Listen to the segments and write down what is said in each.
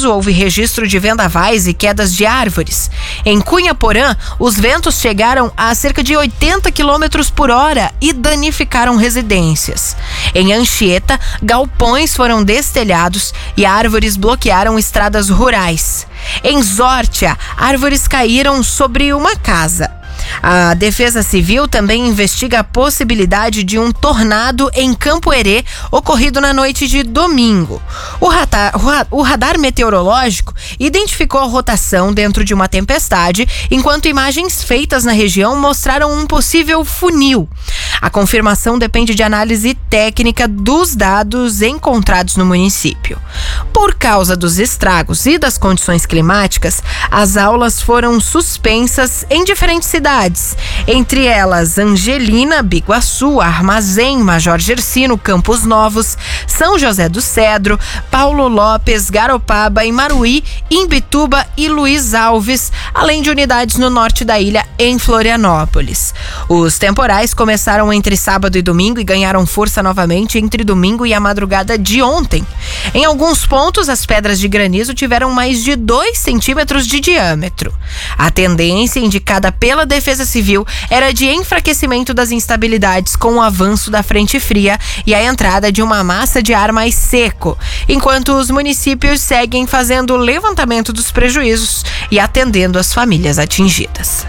granizo, houve registro de vendavais e quedas de árvores. Em Cunha-Porã, os ventos chegaram a cerca de 80 km por hora e danificaram residências. Em Anchieta, galpões foram destelhados e árvores bloquearam estradas rurais. Em Zórtia, árvores caíram sobre uma casa. A Defesa Civil também investiga a possibilidade de um tornado em Campo Herê ocorrido na noite de domingo. O radar meteorológico identificou a rotação dentro de uma tempestade, enquanto imagens feitas na região mostraram um possível funil. A confirmação depende de análise técnica dos dados encontrados no município. Por causa dos estragos e das condições climáticas, as aulas foram suspensas em diferentes cidades, entre elas Angelina, Biguaçu, Armazém, Major Gersino, Campos Novos, São José do Cedro, Paulo Lopes, Garopaba, Imaruí, Imbituba e Luiz Alves, além de unidades no norte da ilha, em Florianópolis. Os temporais começaram entre sábado e domingo e ganharam força novamente entre domingo e a madrugada de ontem. Em alguns pontos, as pedras de granizo tiveram mais de 2 centímetros de diâmetro. A tendência indicada pela Defesa Civil era de enfraquecimento das instabilidades com o avanço da frente fria e a entrada de uma massa de ar mais seco, enquanto os municípios seguem fazendo o levantamento dos prejuízos e atendendo as famílias atingidas.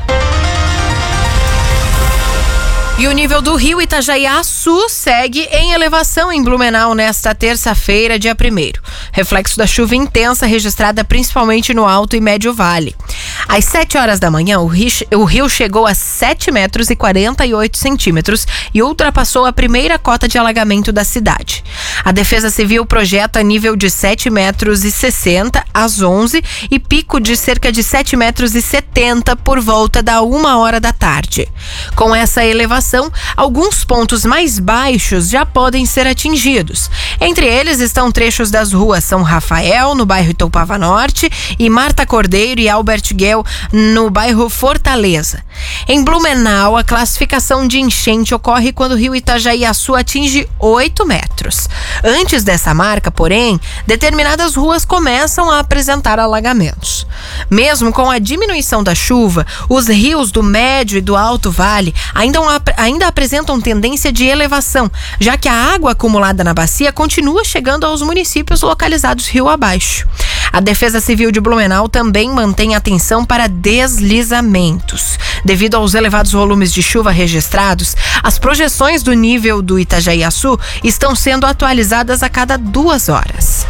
E o nível do rio Itajaiaçu segue em elevação em Blumenau nesta terça-feira, dia 1º. Reflexo da chuva intensa registrada principalmente no Alto e Médio Vale. Às 7 horas da manhã, o rio chegou a 7 metros e 48 centímetros e ultrapassou a primeira cota de alagamento da cidade. A Defesa Civil projeta nível de 7 metros e 60 às 11 e pico de cerca de 7 metros e 70 por volta da 1h da tarde. Com essa elevação, alguns pontos mais baixos já podem ser atingidos. Entre eles estão trechos das ruas São Rafael, no bairro Itoupava Norte, e Marta Cordeiro e Albert Guel, no bairro Fortaleza. Em Blumenau, a classificação de enchente ocorre quando o rio Itajaiaçu atinge 8 metros. Antes dessa marca, porém, determinadas ruas começam a apresentar alagamentos. Mesmo com a diminuição da chuva, os rios do Médio e do Alto Vale ainda apresentam tendência de elevação, já que a água acumulada na bacia continua chegando aos municípios localizados rio abaixo. A Defesa Civil de Blumenau também mantém atenção para deslizamentos. Devido aos elevados volumes de chuva registrados, as projeções do nível do Itajaiaçu estão sendo atualizadas a cada 2 horas.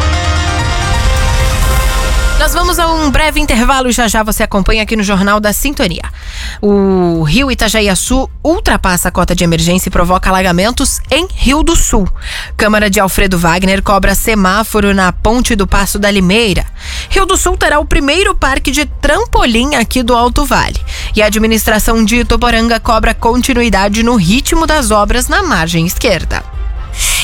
Nós vamos a um breve intervalo e já você acompanha aqui no Jornal da Sintonia. O rio Itajaiaçu ultrapassa a cota de emergência e provoca alagamentos em Rio do Sul. Câmara de Alfredo Wagner cobra semáforo na ponte do Passo da Limeira. Rio do Sul terá o primeiro parque de trampolim aqui do Alto Vale. E a administração de Itoporanga cobra continuidade no ritmo das obras na margem esquerda.